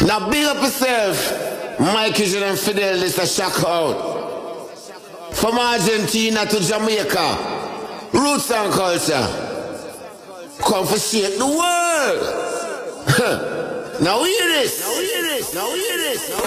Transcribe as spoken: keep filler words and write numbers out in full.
Now big up yourself. Mike is and Fidel, this a shock out. From Argentina to Jamaica. Roots and culture. Come for shake the world. Now hear this. Now hear this. Now hear this. Now